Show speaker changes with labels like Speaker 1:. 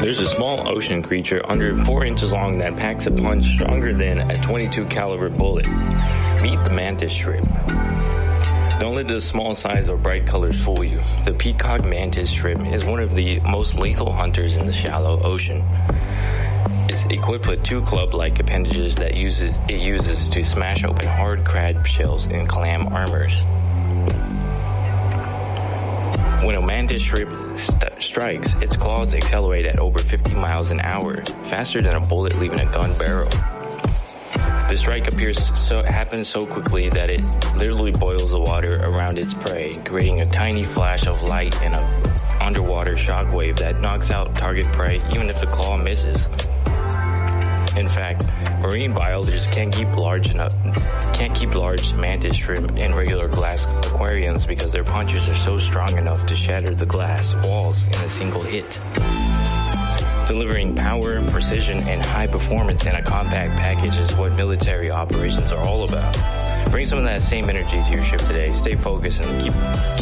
Speaker 1: There's a small ocean creature under 4 inches long that packs a punch stronger than a .22 caliber bullet. Meet the mantis shrimp. Don't let the small size or bright colors fool you. The peacock mantis shrimp is one of the most lethal hunters in the shallow ocean. It's equipped with 2 club-like appendages that it uses to smash open hard crab shells and clam armors. When a mantis shrimp strikes, its claws accelerate at over 50 miles an hour, faster than a bullet leaving a gun barrel. The strike happens so quickly that it literally boils the water around its prey, creating a tiny flash of light and an underwater shockwave that knocks out target prey even if the claw misses. In fact, marine biologists can't keep large mantis shrimp in regular glass aquariums because their punches are so strong enough to shatter the glass walls in a single hit. Delivering power, precision, and high performance in a compact package is what military operations are all about. Bring some of that same energy to your ship today. Stay focused and